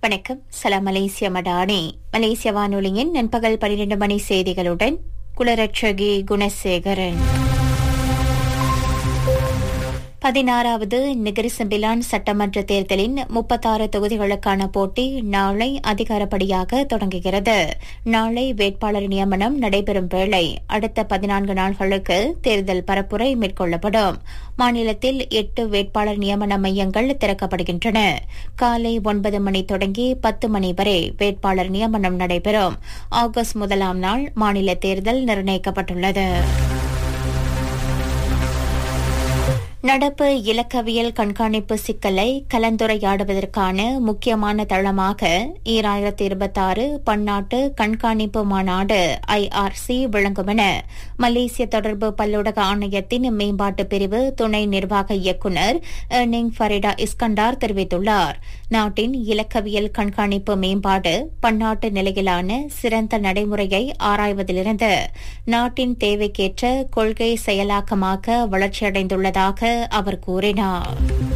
வணக்கம். சலாம் மலேசிய மடானி. மலேசிய வானொலியின் நண்பகல் 12 மணி செய்திகளுடன் குலரட்சகி குணசேகரன். 16வது நெகிரி செம்பிலான் சட்டமன்ற தேர்தலின் 36 தொகுதிகளுக்கான போட்டி நாளை அதிகாரப்படியாக தொடங்குகிறது. நாளை வேட்பாளர் நியமனம் நடைபெறும் வேளை அடுத்த 14 நாள்களுக்கு தேர்தல் பரப்புரை மேற்கொள்ளப்படும். மாநிலத்தில் 8 வேட்பாளர் நியமன மையங்கள் திறக்கப்படுகின்றன. காலை 9 மணி தொடங்கி 10 மணி வரை வேட்பாளர் நியமனம் நடைபெறும். ஆகஸ்ட் 1ஆம் நாள் மாநில தேர்தல் நிர்ணயிக்கப்பட்டுள்ளது. நடப்பு இலக்கவியல் கண்காணிப்பு சிக்கலை கலந்துரையாடுவதற்கான முக்கியமான தளமாக 2026 பன்னாட்டு கண்காணிப்பு மாநாடு IRC விளங்கும் என மலேசிய தொடர்பு பல்லூடக ஆணையத்தின் மேம்பாட்டு பிரிவு துணை நிர்வாக இயக்குநர் எர்னிங் ஃபரிடா இஸ்கண்டார் தெரிவித்துள்ளார். நாட்டின் இலக்கவியல் கண்காணிப்பு மேம்பாடு பன்னாட்டு நிலையிலான சிறந்த நடைமுறையை ஆராய்வதிலிருந்து நாட்டின் தேவைக்கேற்ற கொள்கை செயலாக்கமாக வளர்ச்சியடைந்துள்ளதாக அவர் கூறினார்.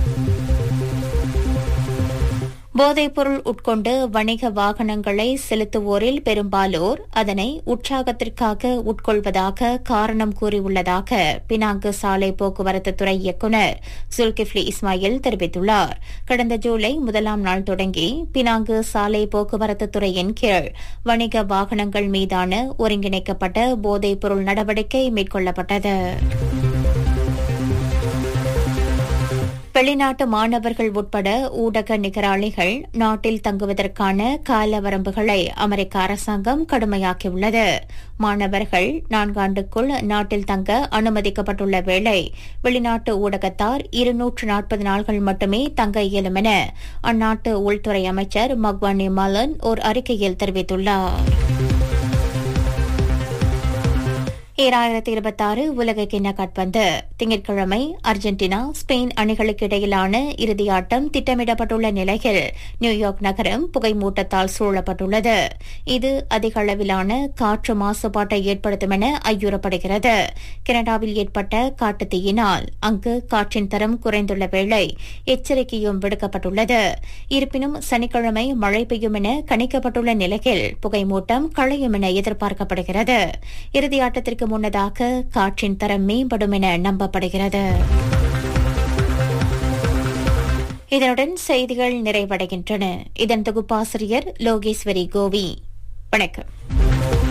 போதைப்பொருள் உட்கொண்டு வணிக வாகனங்களை செலுத்துவோரில் பெரும்பாலோர் அதனை உற்சாகத்திற்காக உட்கொள்வதாக காரணம் கூறியுள்ளதாக பினாங்கு சாலை போக்குவரத்து துறை இயக்குநர் சுல்கிஃப்லி இஸ்மாயில் தெரிவித்துள்ளார். கடந்த ஜூலை 1ஆம் நாள் தொடங்கி பினாங்கு சாலை போக்குவரத்து துறையின் கீழ் வணிக வாகனங்கள் மீதான ஒருங்கிணைக்கப்பட்ட போதைப்பொருள் நடவடிக்கை மேற்கொள்ளப்பட்டது. வெளிநாட்டு மாணவர்கள் உட்பட ஊடக நிகராளிகள் நாட்டில் தங்குவதற்கான கால வரம்புகளை அமெரிக்க அரசாங்கம் கடுமையாக்கியுள்ளது. மாணவர்கள் 4 ஆண்டுக்குள் நாட்டில் தங்க அனுமதிக்கப்பட்டுள்ள வேளை வெளிநாட்டு ஊடகத்தார் 240 நாள்கள் மட்டுமே தங்க இயலும் என அந்நாட்டு உள்துறை அமைச்சர் மக்வானி மலன் ஓர் அறிக்கையில் தெரிவித்துள்ளார். 2026 உலகக்கிண்ண கால்பந்து திங்கட்கிழமை அர்ஜென்டினா ஸ்பெயின் அணிகளுக்கு இடையிலான இறுதியாட்டம் திட்டமிடப்பட்டுள்ள நிலையில் நியூயார்க் நகரம் புகைமூட்டத்தால் சூழப்பட்டுள்ளது. இது அதிக அளவிலான காற்று மாசுபாட்டை ஏற்படுத்தும் என ஐயுறப்படுகிறது. கனடாவில் ஏற்பட்ட காட்டுத்தீயினால் அங்கு காற்றின் தரம் குறைந்துள்ள வேளை எச்சரிக்கையும் விடுக்கப்பட்டுள்ளது. இருப்பினும் சனிக்கிழமை மழை பெய்யும் என கணிக்கப்பட்டுள்ள நிலையில் புகைமூட்டம் களையும் என எதிர்பார்க்கப்படுகிறது. இறுதியாட்டத்திற்கு முன்னதாக காற்றின் தரம் மேம்படும் என நம்பப்படுகிறது. இதனுடன் செய்திகள் நிறைவடைகின்றன. இதன் தொகுப்பாசிரியர் லோகேஸ்வரி கோவி. வணக்கம்.